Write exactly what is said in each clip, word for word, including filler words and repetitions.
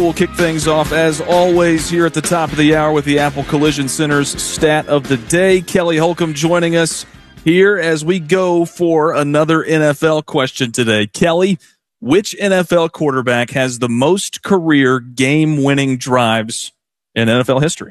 will kick things off, as always, here at the top of the hour with the Apple Collision Center's Stat of the Day. Kelly Holcomb joining us here as we go for another N F L question today. Kelly, which N F L quarterback has the most career game-winning drives in N F L history?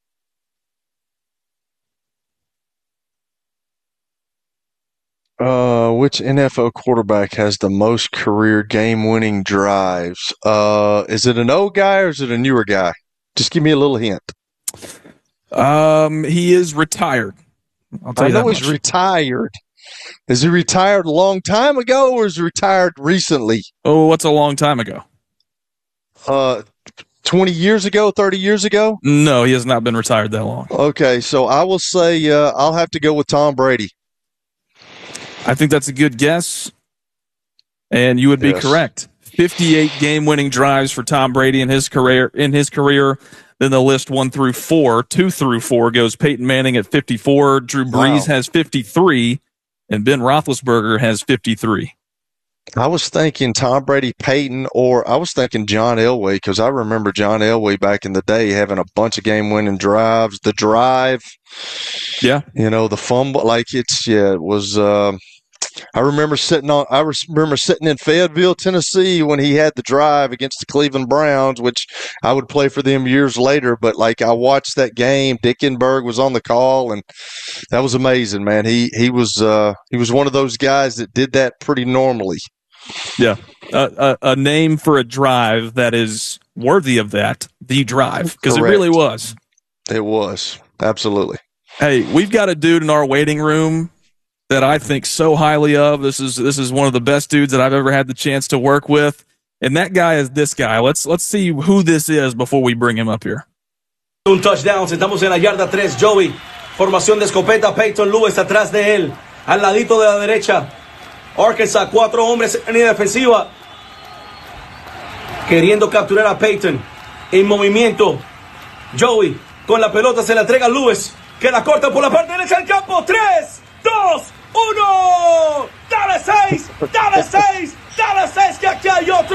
Uh, which N F L quarterback has the most career game-winning drives? Uh, is it an old guy or is it a newer guy? Just give me a little hint. Um, he is retired. I'll tell I you know that he's much. retired. Is he retired a long time ago or is he retired recently? Oh, what's a long time ago? Uh, twenty years ago, thirty years ago? No, he has not been retired that long. Okay, so I will say uh, I'll have to go with Tom Brady. I think that's a good guess, and you would be Yes. correct. fifty-eight game-winning drives for Tom Brady in his career. In his career, then the list one through four, two through four goes Peyton Manning at fifty-four, Drew Brees Wow. has fifty-three, and Ben Roethlisberger has fifty-three. I was thinking Tom Brady, Peyton, or I was thinking John Elway because I remember John Elway back in the day having a bunch of game-winning drives. The drive, Yeah, you know, the fumble, like it's yeah, it was. Uh, I remember sitting on. I remember sitting in Fayetteville, Tennessee, when he had the drive against the Cleveland Browns, which I would play for them years later. But like I watched that game, Dickenberg was on the call, and that was amazing, man. He he was uh, he was one of those guys that did that pretty normally. yeah. Uh, a, a name for a drive that is worthy of that, the drive, because it Correct. really was. It was absolutely. Hey, we've got a dude in our waiting room that I think so highly of. This is this is one of the best dudes that I've ever had the chance to work with, and that guy is this guy. Let's let's see who this is before we bring him up here. Un touchdown, estamos en la yarda tres, Joey. Formación de escopeta, Peyton Lewis atrás de él, al ladito de la derecha. Arkansas, cuatro hombres en línea defensiva, queriendo capturar a Peyton. En movimiento, Joey con la pelota se la entrega a Lewis, que la corta por la parte derecha del campo. tres, dos, uno. Dale seis, dale seis, dale seis, que aquí hay otro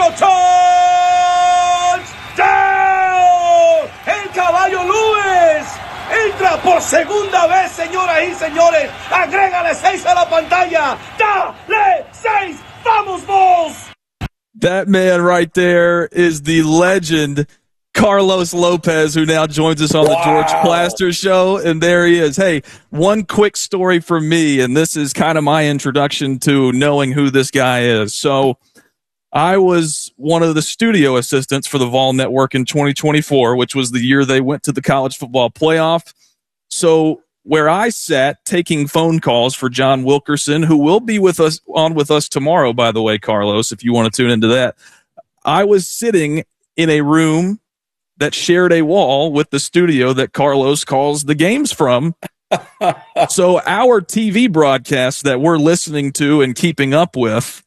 touchdown. El caballo Lewis entra por segunda vez, señoras y señores. Agrégale seis a la pantalla. Dale seis. Vamos, Bulls. That man right there is the legend, Carlos Lopez, who now joins us on the Wow. George Plaster Show, and there he is. Hey, one quick story from me, and this is kind of my introduction to knowing who this guy is. So I was one of the studio assistants for the Vol Network in twenty twenty-four, which was the year they went to the college football playoff. So where I sat taking phone calls for John Wilkerson, who will be with us on with us tomorrow, by the way, Carlos, if you want to tune into that, I was sitting in a room that shared a wall with the studio that Carlos calls the games from. So our T V broadcast that we're listening to and keeping up with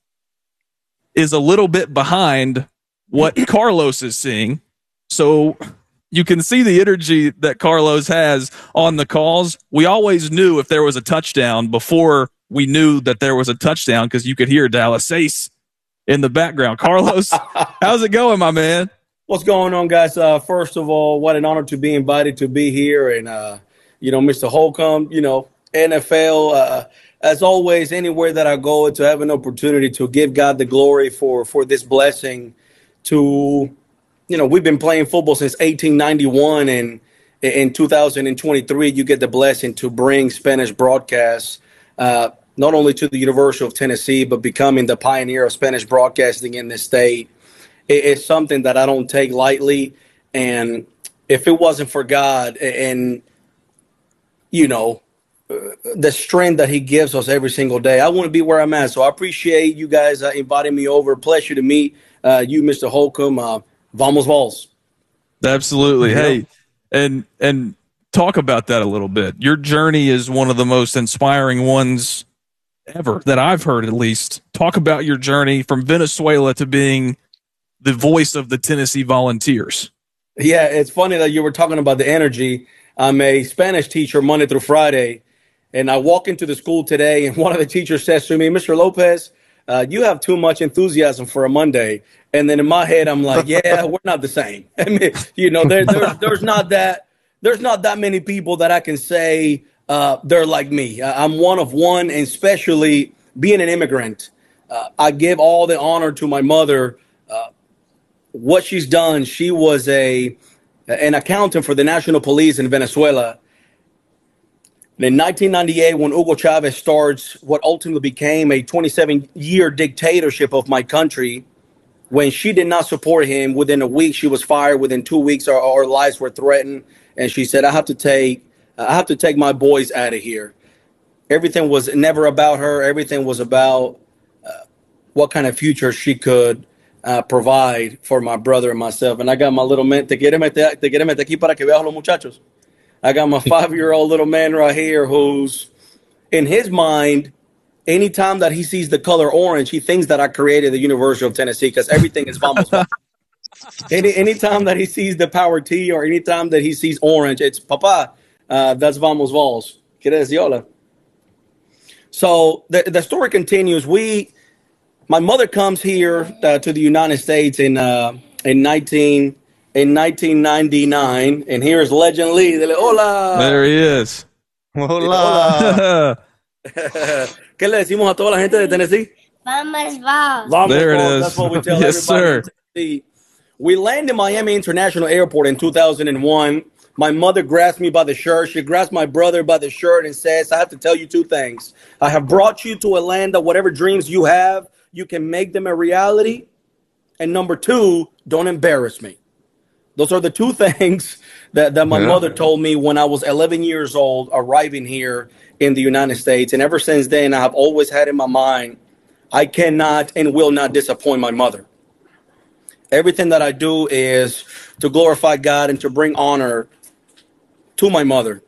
is a little bit behind what Carlos is seeing. So you can see the energy that Carlos has on the calls. We always knew if there was a touchdown before we knew that there was a touchdown because you could hear Dallas Ace in the background. Carlos, how's it going, my man? What's going on, guys? Uh, first of all, what an honor to be invited to be here. And, uh, you know, Mister Holcomb, you know, N F L, uh, as always, anywhere that I go, to have an opportunity to give God the glory for, for this blessing to, you know, we've been playing football since eighteen ninety-one, and in two thousand twenty-three, you get the blessing to bring Spanish broadcasts uh, not only to the University of Tennessee, but becoming the pioneer of Spanish broadcasting in this state. It's something that I don't take lightly. And if it wasn't for God and, you know, the strength that he gives us every single day, I wouldn't be where I'm at. So I appreciate you guys uh, inviting me over. Pleasure to meet uh, you, Mister Holcomb. Uh, Vamos Vols. Absolutely. Yeah. Hey, and and talk about that a little bit. Your journey is one of the most inspiring ones ever that I've heard, at least. Talk about your journey from Venezuela to being the voice of the Tennessee Volunteers. Yeah, it's funny that you were talking about the energy. I'm a Spanish teacher Monday through Friday, and I walk into the school today, and one of the teachers says to me, Mister Lopez, uh, you have too much enthusiasm for a Monday. And then in my head, I'm like, yeah, we're not the same. I mean, you know, there, there's, there's not that there's not that many people that I can say uh, they're like me. I'm one of one, and especially being an immigrant. Uh, I give all the honor to my mother. Uh, what she's done, she was a an accountant for the National Police in Venezuela. And in nineteen ninety-eight, when Hugo Chavez starts what ultimately became a twenty-seven year dictatorship of my country, when she did not support him, within a week she was fired. Within two weeks, our, our lives were threatened, and she said, "I have to take, I have to take my boys out of here." Everything was never about her. Everything was about uh, what kind of future she could uh, provide for my brother and myself. And I got my little man. Te quiere meter, te quiere meter aquí para que veas los muchachos. I got my five-year-old little man right here who's, in his mind, anytime that he sees the color orange, he thinks that I created the University of Tennessee, because everything is Vamos. Any anytime that he sees the Power T, or anytime that he sees orange, it's Papa. Uh, that's Vamos Vols. Quiere decir hola. So the the story continues. We, my mother comes here uh, to the United States in uh, in nineteen. In nineteen ninety-nine, and here's Legend Lee. Dele, hola. There he is. Hola. ¿Qué le decimos a toda la gente de Tennessee? Vamos, Vols. Vamos, There it Vols. is. That's what we tell Yes, everybody. sir. In Tennessee. We land in Miami International Airport in two thousand one. My mother grabs me by the shirt. She grabs my brother by the shirt and says, "I have to tell you two things. I have brought you to a land that whatever dreams you have, you can make them a reality. And number two, don't embarrass me." Those are the two things that, that my Yeah. mother told me when I was eleven years old, arriving here in the United States. And ever since then, I have always had in my mind, I cannot and will not disappoint my mother. Everything that I do is to glorify God and to bring honor to my mother.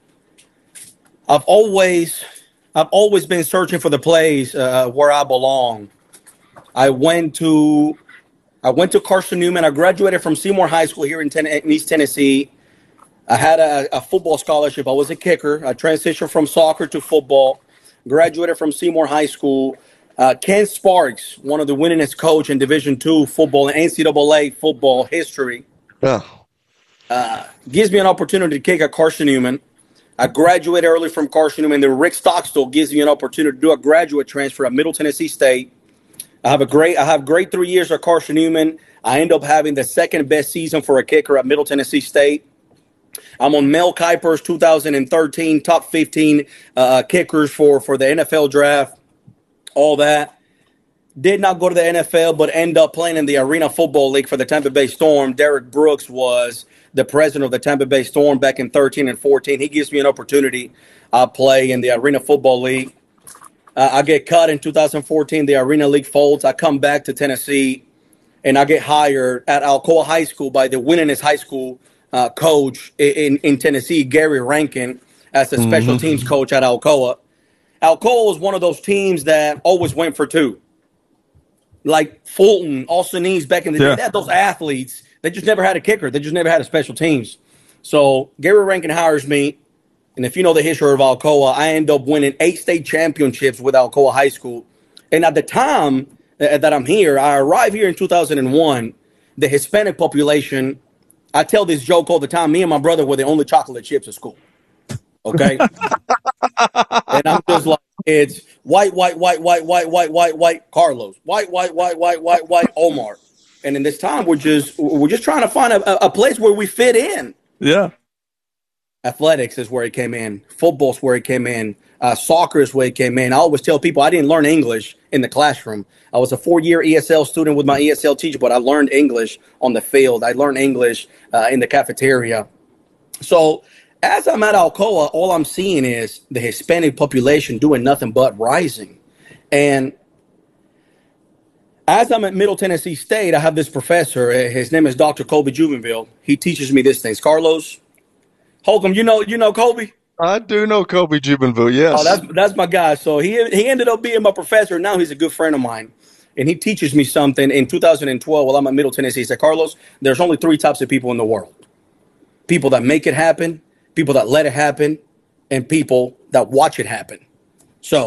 I've always, I've always been searching for the place uh, where I belong. I went to I went to Carson Newman. I graduated from Seymour High School here in, ten- in East Tennessee. I had a, a football scholarship. I was a kicker. I transitioned from soccer to football. Graduated from Seymour High School. Uh, Ken Sparks, one of the winningest coach in Division two football and N C double A football history, Yeah. uh, gives me an opportunity to kick at Carson Newman. I graduated early from Carson Newman. Then Rick Stockstill gives me an opportunity to do a graduate transfer at Middle Tennessee State. I have a great, I have great three years at Carson Newman. I end up having the second best season for a kicker at Middle Tennessee State. I'm on Mel Kiper's two thousand thirteen top fifteen uh, kickers for, for the N F L draft. All that. Did not go to the N F L, but end up playing in the Arena Football League for the Tampa Bay Storm. Derek Brooks was the president of the Tampa Bay Storm back in thirteen and fourteen. He gives me an opportunity. I play in the Arena Football League. Uh, I get cut in two thousand fourteen. The Arena League folds. I come back to Tennessee, and I get hired at Alcoa High School by the winningest high school uh, coach in, in Tennessee, Gary Rankin, as a special mm-hmm. teams coach at Alcoa. Alcoa was one of those teams that always went for two. Like Fulton, Austin East back in the yeah. day, they had those athletes. They just never had a kicker. They just never had a special teams. So Gary Rankin hires me. And if you know the history of Alcoa, I end up winning eight state championships with Alcoa High School. And at the time that I'm here, I arrived here in two thousand one. The Hispanic population, I tell this joke all the time. Me and my brother were the only chocolate chips at school. Okay? And I'm just like, it's white, white, white, white, white, white, white, white, Carlos. White, white, white, white, white, white, Omar. And in this time, we're just we're just trying to find a, a place where we fit in. Yeah. Athletics is where it came in. Football's where it came in. Uh, soccer is where it came in. I always tell people I didn't learn English in the classroom. I was a four-year E S L student with my E S L teacher, but I learned English on the field. I learned English uh, in the cafeteria. So as I'm at Alcoa, all I'm seeing is the Hispanic population doing nothing but rising. And as I'm at Middle Tennessee State, I have this professor. His name is Doctor Colby Jubenville. He teaches me these things. Carlos, Holcomb, you know, you know Colby? I do know Colby Jubenville, yes. Oh, that's that's my guy. So he he ended up being my professor. Now he's a good friend of mine. And he teaches me something in two thousand twelve while I'm at Middle Tennessee. He said, Carlos, there's only three types of people in the world. People that make it happen, people that let it happen, and people that watch it happen. So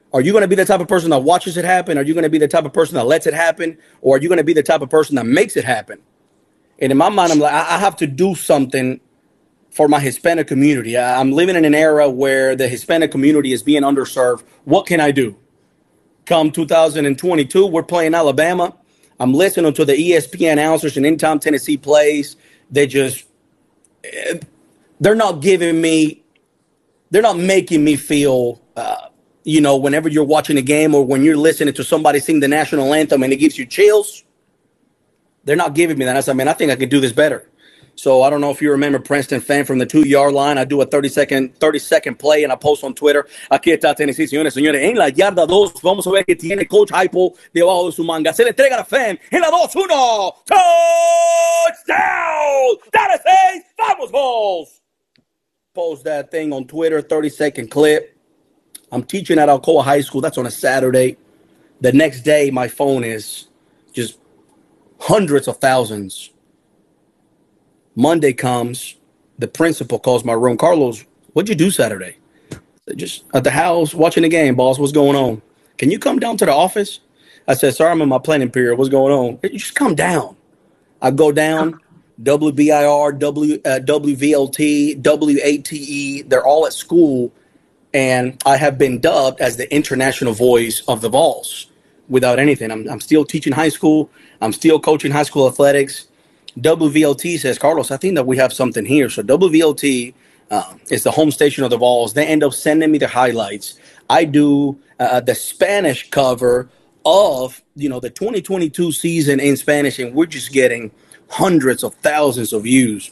Are you going to be the type of person that watches it happen? Are you going to be the type of person that lets it happen? Or are you going to be the type of person that makes it happen? And in my mind, I'm like, I have to do something for my Hispanic community. I'm living in an era where the Hispanic community is being underserved. What can I do? Come two thousand twenty-two, we're playing Alabama. I'm listening to the E S P N announcers, and anytime Tennessee plays, they just, they're not giving me, they're not making me feel, uh, you know, whenever you're watching a game or when you're listening to somebody sing the national anthem and it gives you chills, they're not giving me that. I said, man, I think I could do this better. So I don't know if you remember Princeton fan from the two-yard line. I do a thirty-second play and I post on Twitter. Aquí está Tennessee, señores, señores. En la yarda dos, vamos a ver que tiene Coach Heupel debajo de su manga. Se le entrega a la fan. En la dos uno. Touchdown! Tennessee! Vamos, Vols! Post that thing on Twitter, thirty-second clip. I'm teaching at Alcoa High School. That's on a Saturday. The next day, my phone is just hundreds of thousands. Monday comes, the principal calls my room. Carlos, what'd you do Saturday? Just at the house watching the game, boss. What's going on? Can you come down to the office? I said, sorry, I'm in my planning period. What's going on? You just come down. I go down, W B I R, w, uh, W V L T, W A T E. They're all at school, and I have been dubbed as the international voice of the Vols without anything. I'm, I'm still teaching high school. I'm still coaching high school athletics. W V L T says, Carlos, I think that we have something here. So W V L T uh, is the home station of the Vols. They end up sending me the highlights. I do uh, the Spanish cover of, you know, the twenty twenty-two season in Spanish, and we're just getting hundreds of thousands of views.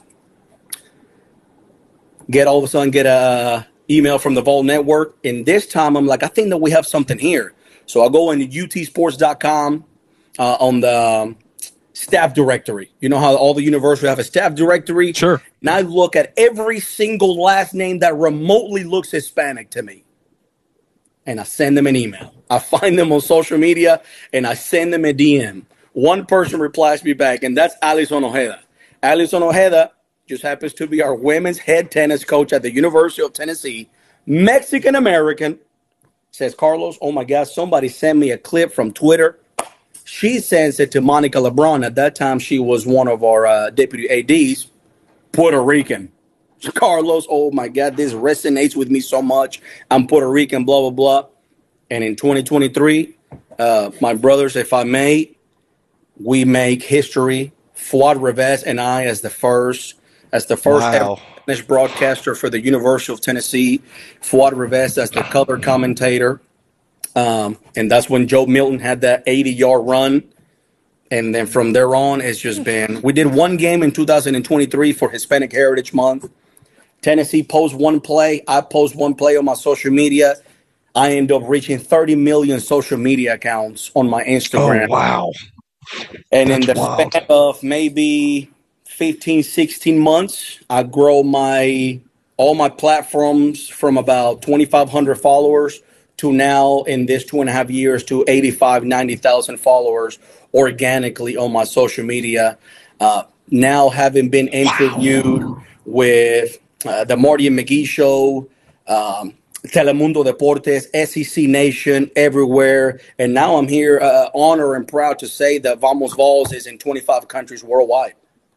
Get all of a sudden get a email from the Vol Network, and this time I'm like, I think that we have something here. So I go into U T sports dot com uh, on the um, staff directory. You know how all the universities have a staff directory? Sure. And I look at every single last name that remotely looks Hispanic to me. And I send them an email. I find them on social media, and I send them a D M. One person replies me back, and that's Alison Ojeda. Alison Ojeda just happens to be our women's head tennis coach at the University of Tennessee, Mexican-American. Says, Carlos, oh, my God, somebody sent me a clip from Twitter. She sends it to Monica LeBron. At that time, she was one of our uh, deputy A Ds, Puerto Rican. Carlos, oh, my God, this resonates with me so much. I'm Puerto Rican, blah, blah, blah. And in twenty twenty-three, uh, my brothers, if I may, we make history. Fuad Revesz and I as the first, as the first Wow. ever broadcaster for the University of Tennessee. Fuad Revesz as the color commentator. Um, and that's when Joe Milton had that eighty-yard run. And then from there on, it's just been – we did one game in two thousand twenty-three for Hispanic Heritage Month. Tennessee posts one play. I post one play on my social media. I end up reaching thirty million social media accounts on my Instagram. Oh, wow. And in the That's span of maybe fifteen, sixteen months, I grow my all my platforms from about twenty-five hundred followers to now in this two and a half years to eighty-five, ninety thousand followers organically on my social media. Uh, now having been interviewed wow. with uh, the Marty and McGee Show, um, Telemundo Deportes, S E C Nation, everywhere. And now I'm here uh, honored and proud to say that Vamos Vols is in twenty-five countries worldwide.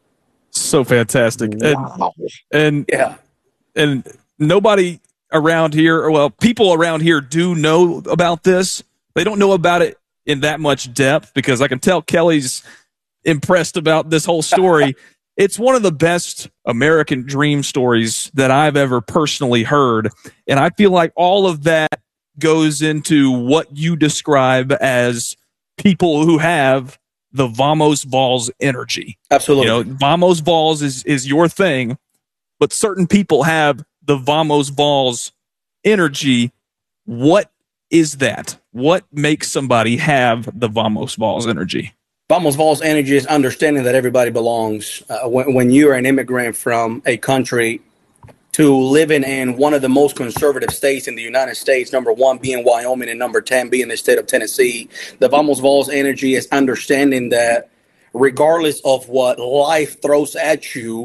So fantastic. Wow. And, and, yeah. and nobody around here, well, people around here do know about this. They don't know about it in that much depth because I can tell Kelly's impressed about this whole story. It's one of the best American dream stories that I've ever personally heard. And I feel like all of that goes into what you describe as people who have the Vamos Vols energy. Absolutely. You know, Vamos Vols is, is your thing, but certain people have the Vamos Vols energy. What is that? What makes somebody have the Vamos Vols energy? Vamos Vols energy is understanding that everybody belongs. Uh, when, when you're an immigrant from a country to living in one of the most conservative states in the United States, number one being Wyoming and number ten being the state of Tennessee, the Vamos Vols energy is understanding that regardless of what life throws at you,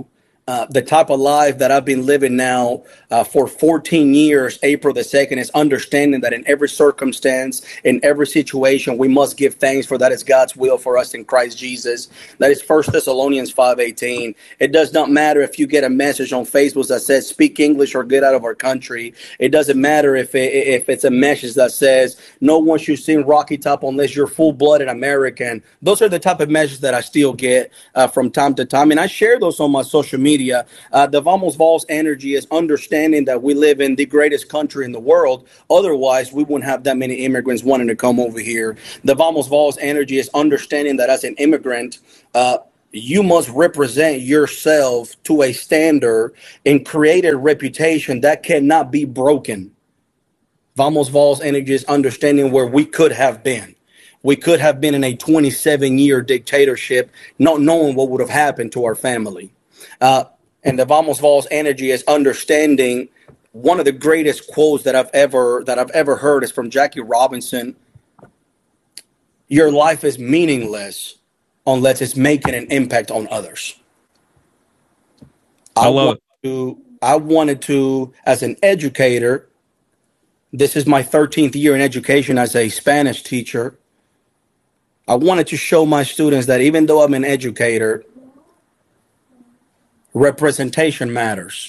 Uh, the type of life that I've been living now uh, for fourteen years, April the second, is understanding that in every circumstance, in every situation, we must give thanks, for that is God's will for us in Christ Jesus. That is First Thessalonians five eighteen. It does not matter if you get a message on Facebook that says speak English or get out of our country. It doesn't matter if it, if it's a message that says no one should sing Rocky Top unless you're full-blooded American. Those are the type of messages that I still get uh, from time to time, and I share those on my social media. Media. Uh, the Vamos Vols energy is understanding that we live in the greatest country in the world. Otherwise, we wouldn't have that many immigrants wanting to come over here. The Vamos Vols energy is understanding that as an immigrant, uh, you must represent yourself to a standard and create a reputation that cannot be broken. Vamos Vols energy is understanding where we could have been. We could have been in a twenty-seven year dictatorship, not knowing what would have happened to our family. Uh, and the Vamos Vols energy is understanding. One of the greatest quotes that I've ever that I've ever heard is from Jackie Robinson. Your life is meaningless unless it's making an impact on others. I love I to, I wanted to, as an educator, this is my thirteenth year in education as a Spanish teacher. I wanted to show my students that even though I'm an educator, representation matters.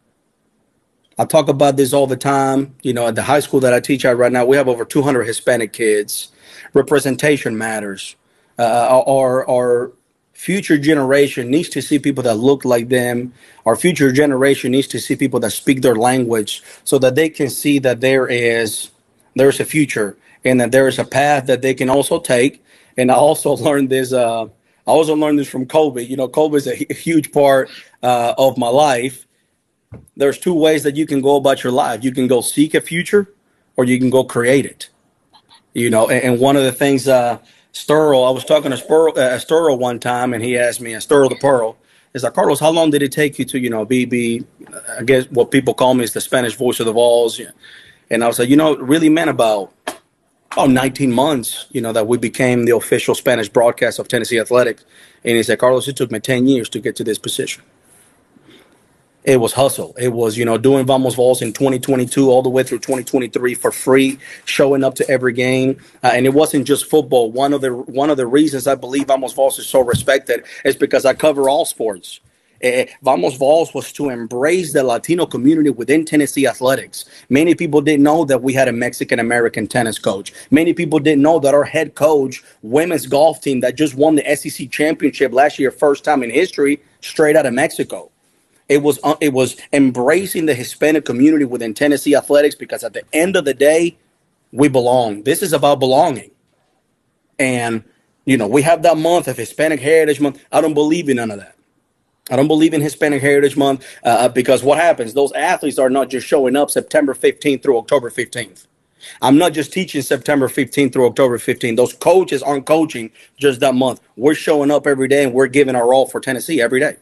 I talk about this all the time. You know, at the high school that I teach at right now, we have over two hundred Hispanic kids. Representation matters. Uh, our, our future generation needs to see people that look like them. Our future generation needs to see people that speak their language so that they can see that there is there's a future and that there is a path that they can also take. And I also learned this. Uh, I also learned this from Kobe. You know, Kobe is a huge part uh, of my life. There's two ways that you can go about your life. You can go seek a future, or you can go create it. You know, and, and one of the things, uh, Sturl, I was talking to Spur, uh, Sturl one time, and he asked me, uh, Sturl the Pearl, is like, Carlos, how long did it take you to, you know, be, be, I guess what people call me is the Spanish voice of the Vols. And I was like, you know, it really meant about, about nineteen months, you know, that we became the official Spanish broadcast of Tennessee Athletics. And he said, Carlos, it took me ten years to get to this position. It was hustle. It was, you know, doing Vamos Vols in twenty twenty-two all the way through twenty twenty-three for free, showing up to every game. Uh, and it wasn't just football. One of the one of the reasons I believe Vamos Vols is so respected is because I cover all sports. Uh, Vamos Vols was to embrace the Latino community within Tennessee Athletics. Many people didn't know that we had a Mexican-American tennis coach. Many people didn't know that our head coach, women's golf team that just won the S E C championship last year, first time in history, straight out of Mexico. It was uh, it was embracing the Hispanic community within Tennessee Athletics, because at the end of the day, we belong. This is about belonging. And, you know, we have that month of Hispanic Heritage Month. I don't believe in none of that. I don't believe in Hispanic Heritage Month uh, because what happens, those athletes are not just showing up September fifteenth through October fifteenth. I'm not just teaching September fifteenth through October fifteenth. Those coaches aren't coaching just that month. We're showing up every day, and we're giving our all for Tennessee every day.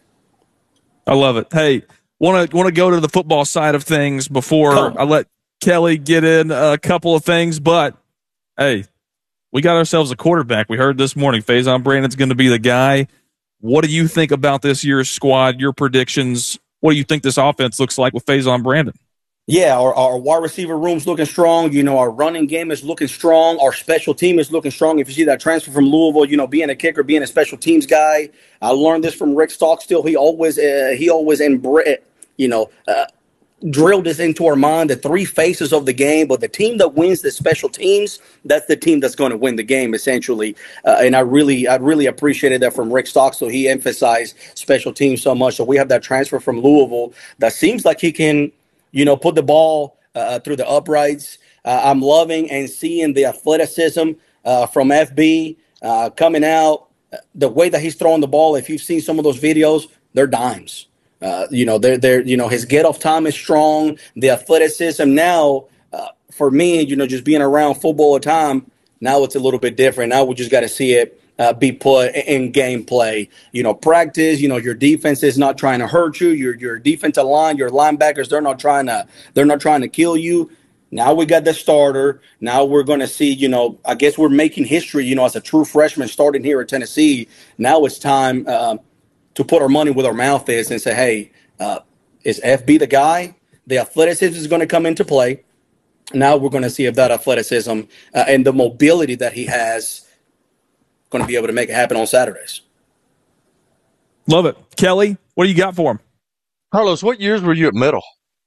I love it. Hey, want to want to go to the football side of things before I let Kelly get in a couple of things, but hey, we got ourselves a quarterback. We heard this morning Faison Brandon's going to be the guy. What do you think about this year's squad, your predictions? What do you think this offense looks like with Faison Brandon? Yeah, our, our wide receiver room's looking strong. You know, our running game is looking strong. Our special team is looking strong. If you see that transfer from Louisville, you know, being a kicker, being a special teams guy, I learned this from Rick Stockstill. He always, uh, he always, embra- you know, uh, drilled this into our mind, the three faces of the game. But the team that wins the special teams, that's the team that's going to win the game, essentially. Uh, and I really, I really appreciated that from Rick Stockstill. He emphasized special teams so much. So we have that transfer from Louisville that seems like he can, you know, put the ball uh, through the uprights. Uh, I'm loving and seeing the athleticism uh, from F B uh, coming out. The way that he's throwing the ball, if you've seen some of those videos, they're dimes. Uh, you know, they're, they're, you know, his get-off time is strong. The athleticism now, uh, for me, you know, just being around football a time, now it's a little bit different. Now we just got to see it uh, be put in gameplay. You know, practice, you know, your defense is not trying to hurt you. Your your defensive line, your linebackers, they're not trying to, they're not trying to kill you. Now we got the starter. Now we're going to see, you know, I guess we're making history, you know, as a true freshman starting here at Tennessee. Now it's time uh, to put our money where our mouth is and say, hey, uh, is F B the guy? The athleticism is going to come into play. Now we're going to see if that athleticism uh, and the mobility that he has going to be able to make it happen on Saturdays. Love it. Kelly, what do you got for him? Carlos, what years were you at Middle?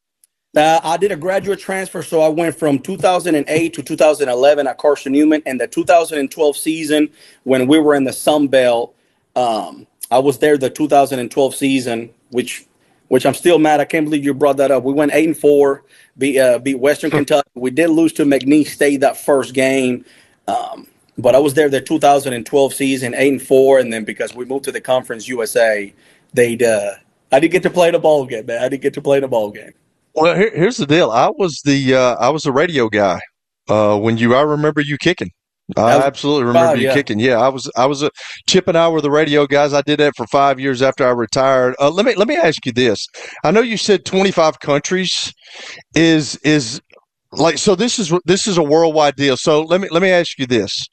Uh, I did a graduate transfer, so I went from two thousand eight to two thousand eleven at Carson Newman, and the two thousand twelve season when we were in the Sun Belt, um, I was there the two thousand twelve season, which which I'm still mad. I can't believe you brought that up. We went eight and four, beat uh, beat Western Kentucky. We did lose to McNeese State that first game, um, but I was there the two thousand twelve season, eight and four, and then because we moved to the Conference U S A, they'd uh, I didn't get to play the ball game, man. I didn't get to play the ball game. Well, here, here's the deal. I was the uh, I was the radio guy uh, when you. I remember you kicking. I absolutely remember five, you yeah. kicking. Yeah, I was. I was a Chip and I were the radio guys. I did that for five years after I retired. Uh, let me let me ask you this. I know you said twenty-five countries is is like so. This is this is a worldwide deal. So let me let me ask you this.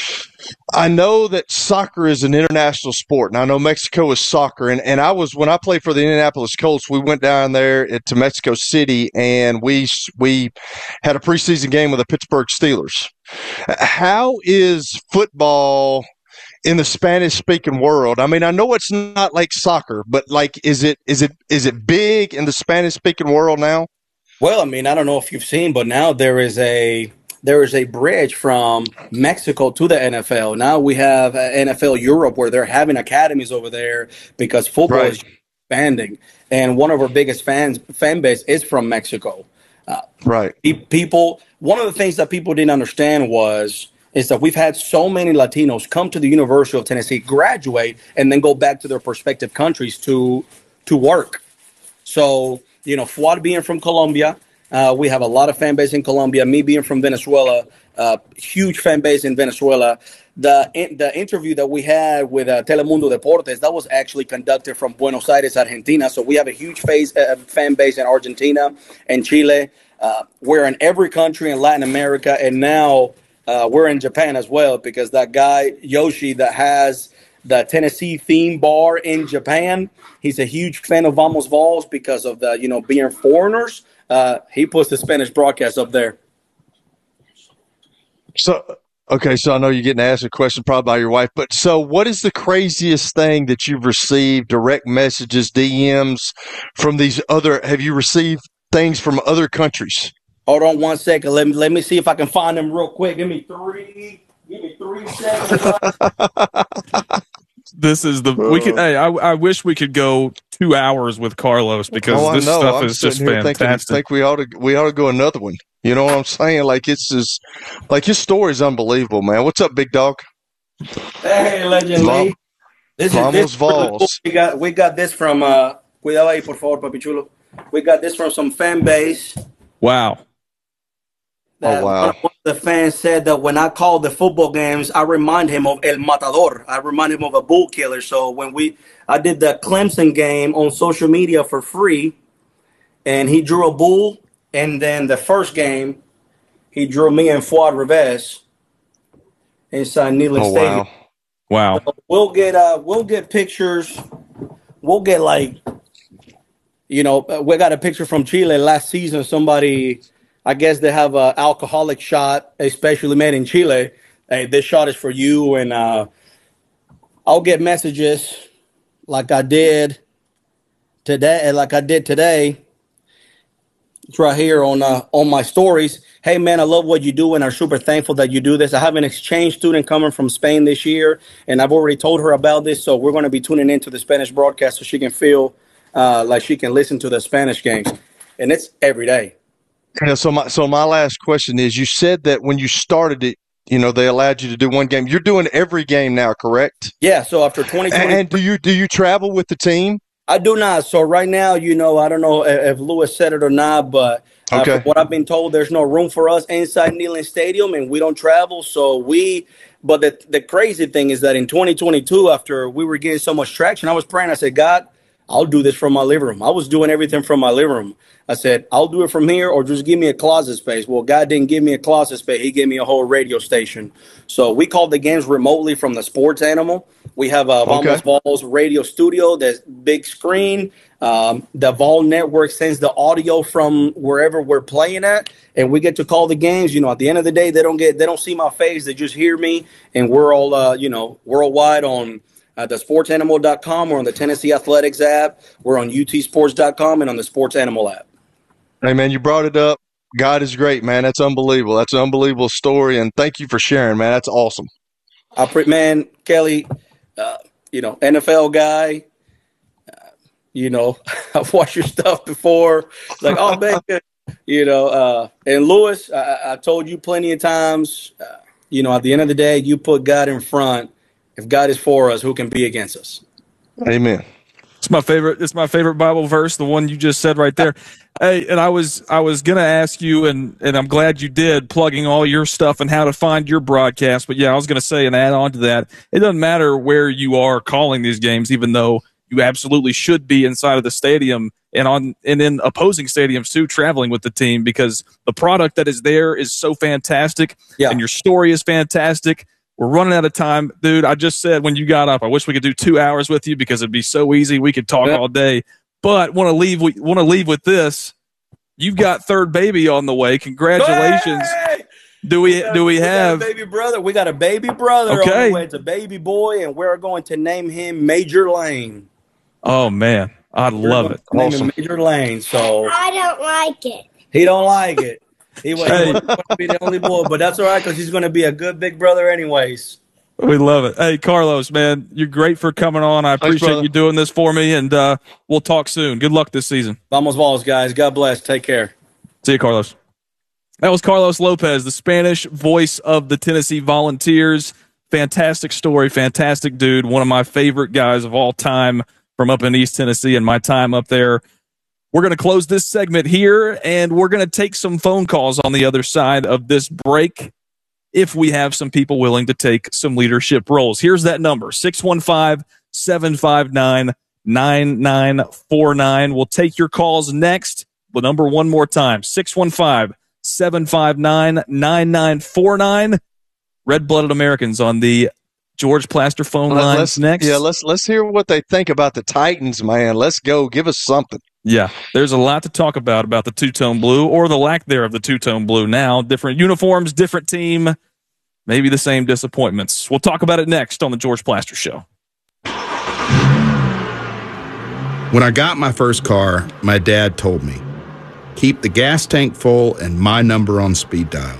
I know that soccer is an international sport, and I know Mexico is soccer. And, and I was when I played for the Indianapolis Colts, we went down there to Mexico City, and we we had a preseason game with the Pittsburgh Steelers. How is football in the Spanish-speaking world? I mean, I know it's not like soccer, but like, is it is it is it big in the Spanish-speaking world now? Well, I mean, I don't know if you've seen, but now there is a there is a bridge from Mexico to the N F L. Now we have N F L Europe where they're having academies over there because football right. is expanding. And one of our biggest fans fan base is from Mexico. Uh, right. People, one of the things that people didn't understand was is that we've had so many Latinos come to the University of Tennessee, graduate, and then go back to their respective countries to to work. So, you know, Fuad being from Colombia, uh, we have a lot of fan base in Colombia. Me being from Venezuela, uh, huge fan base in Venezuela. The in, the interview that we had with uh, Telemundo Deportes, that was actually conducted from Buenos Aires, Argentina. So we have a huge face, uh, fan base in Argentina and Chile. Uh, we're in every country in Latin America, and now uh, we're in Japan as well because that guy, Yoshi, that has the Tennessee theme bar in Japan, he's a huge fan of Vamos Vols because of the, you know, being foreigners. Uh, he puts the Spanish broadcast up there. So, okay, so I know you're getting asked a question probably by your wife, but so what is the craziest thing that you've received, direct messages, D Ms from these other, have you received things from other countries? Hold on one second. Let me, let me see if I can find them real quick. Give me three, give me three seconds. This is the we could. Hey, I, I wish we could go two hours with Carlos because oh, this know. stuff I'm is just fantastic. Thinking, think we ought to we ought to go another one. You know what I'm saying? Like it's just like his story is unbelievable, man. What's up, big dog? Hey, Legend Lee. This is this Vols. We got we got this from uh. Cuidado ahí, por favor, papi chulo. We got this from some fan base. Wow. That oh, wow. One of the fans said that when I call the football games, I remind him of El Matador. I remind him of a bull killer. So when we, I did the Clemson game on social media for free, and he drew a bull. And then the first game, he drew me and Fuad Reves inside Neyland oh, Stadium. Wow. Wow. So we'll get uh, we'll get pictures. We'll get like, you know, we got a picture from Chile last season. Somebody. I guess they have an alcoholic shot, especially made in Chile. Hey, this shot is for you. And uh, I'll get messages like I did today, like I did today. It's right here on uh, on my stories. Hey, man, I love what you do and are super thankful that you do this. I have an exchange student coming from Spain this year, and I've already told her about this. So we're going to be tuning into the Spanish broadcast so she can feel uh, like she can listen to the Spanish games. And it's every day. Yeah, so my so my last question is: you said that when you started it, you know, they allowed you to do one game. You're doing every game now, correct? Yeah. So after twenty twenty, and do you do you travel with the team? I do not. So right now, you know, I don't know if Lewis said it or not, but uh, okay. from what I've been told, there's no room for us inside Neyland Stadium, and we don't travel. So we. But the the crazy thing is that in twenty twenty-two, after we were getting so much traction, I was praying. I said, God, I'll do this from my living room. I was doing everything from my living room. I said, I'll do it from here or just give me a closet space. Well, God didn't give me a closet space. He gave me a whole radio station. So we called the games remotely from the sports animal. We have a Vamos Okay. Vols radio studio, that's big screen. Um, the Vol Network sends the audio from wherever we're playing at, and we get to call the games. You know, at the end of the day, they don't get they don't see my face; they just hear me. And we're all uh, you know worldwide on uh, the sports animal dot com. We're on the Tennessee Athletics app. We're on U T sports dot com and on the Sports Animal app. Hey, man, you brought it up. God is great, man. That's unbelievable. That's an unbelievable story, and thank you for sharing, man. That's awesome. I pre- man, Kelly, uh, you know, N F L guy. You know, I've watched your stuff before. It's like, oh, man, you know, uh, and Lewis, I, I told you plenty of times, uh, you know, at the end of the day, you put God in front. If God is for us, who can be against us? Amen. It's my favorite. It's my favorite Bible verse, the one you just said right there. Hey, and I was I was gonna ask you, and and I'm glad you did, plugging all your stuff and how to find your broadcast. But yeah, I was gonna say and add on to that, it doesn't matter where you are calling these games, even though you absolutely should be inside of the stadium and on and in opposing stadiums too, traveling with the team, because the product that is there is so fantastic, Yeah. and your story is fantastic. We're running out of time, dude. I just said when you got up, I wish we could do two hours with you because it'd be so easy. We could talk Yeah. all day. But want to leave. We want to leave with this. You've got third baby on the way. Congratulations. Hey! Do we? got- Do we have? got a baby brother? We got a baby brother Okay. on the way. It's a baby boy, and we're going to name him Major Lane. Oh man, I We're love going it. to name Awesome. him Major Lane. So I don't like it. he don't like it. He, wa- he Hey. wasn't going to be the only boy, but that's all right because he's going to be a good big brother anyways. We love it. Hey, Carlos, man, you're great for coming on. I appreciate brother. you doing this for me, and uh, we'll talk soon. Good luck this season. Vamos Vols, guys. God bless. Take care. See you, Carlos. That was Carlos Lopez, the Spanish voice of the Tennessee Volunteers. Fantastic story, fantastic dude. One of my favorite guys of all time from up in East Tennessee and my time up there. We're going to close this segment here, and we're going to take some phone calls on the other side of this break if we have some people willing to take some leadership roles. Here's that number, six one five, seven five nine, nine nine four nine. We'll take your calls next. The number one more time, six one five, seven five nine, nine nine four nine. Red-blooded Americans on the George Plaster phone lines Let's, next. Yeah, let's let's hear what they think about the Titans, man. Let's go. Give us something. Yeah, there's a lot to talk about about the two-tone blue, or the lack there of the two-tone blue now. Different uniforms, different team, maybe the same disappointments. We'll talk about it next on the George Plaster Show. When I got my first car, my dad told me, keep the gas tank full and my number on speed dial.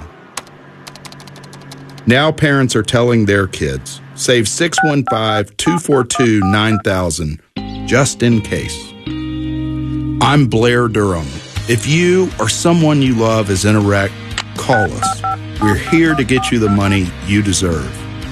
Now parents are telling their kids, save six one five, two four two, nine thousand just in case. I'm Blair Durham. If you or someone you love is in a wreck, call us. We're here to get you the money you deserve.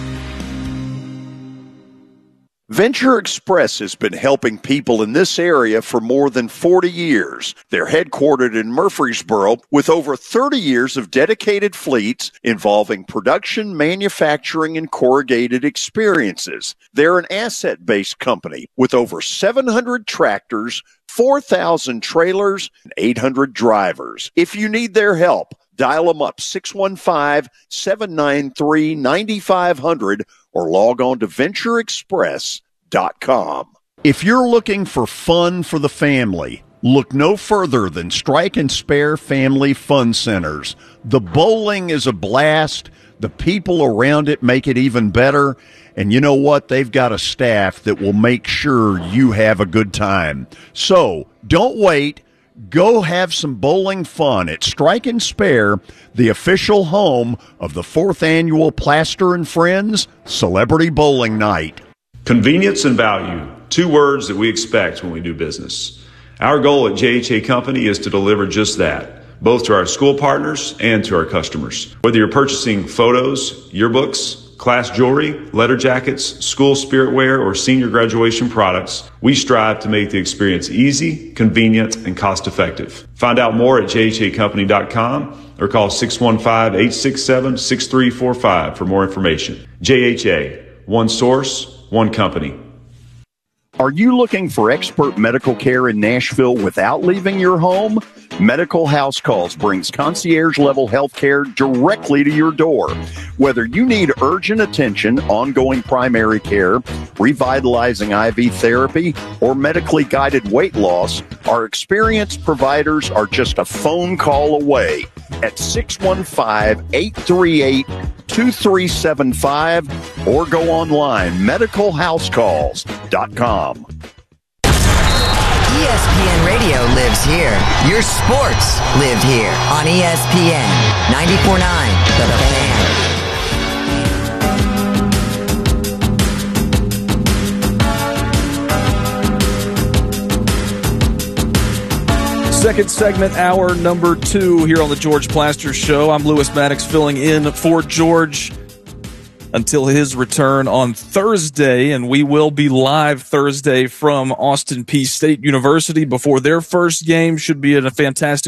Venture Express has been helping people in this area for more than forty years. They're headquartered in Murfreesboro with over thirty years of dedicated fleets involving production, manufacturing, and corrugated experiences. They're an asset-based company with over seven hundred tractors, four thousand trailers, and eight hundred drivers. If you need their help, dial them up, six one five, seven nine three, nine five zero zero or log on to venture express dot com. If you're looking for fun for the family, look no further than Strike and Spare Family Fun Centers. The bowling is a blast. The people around it make it even better. And you know what? They've got a staff that will make sure you have a good time. So don't wait. Go have some bowling fun at Strike and Spare, the official home of the fourth annual Plaster and Friends Celebrity Bowling Night. Convenience and value, two words that we expect when we do business. Our goal at J H A Company is to deliver just that, both to our school partners and to our customers. Whether you're purchasing photos, yearbooks, class jewelry, letter jackets, school spirit wear, or senior graduation products, we strive to make the experience easy, convenient, and cost-effective. Find out more at J H A company dot com or call six one five, eight six seven, six three four five for more information. J H A, one source, one company. Are you looking for expert medical care in Nashville without leaving your home? Medical House Calls brings concierge-level health care directly to your door. Whether you need urgent attention, ongoing primary care, revitalizing I V therapy, or medically guided weight loss, our experienced providers are just a phone call away at six one five, eight three eight, two three seven five or go online, medical house calls dot com. E S P N Radio lives here. Your sports live here on E S P N ninety-four point nine The Fan. Second segment, hour number two here on the George Plaster Show. I'm Lewis Maddox filling in for George until his return on Thursday, and we will be live Thursday from Austin Peay State University before their first game. Should be in a fantastic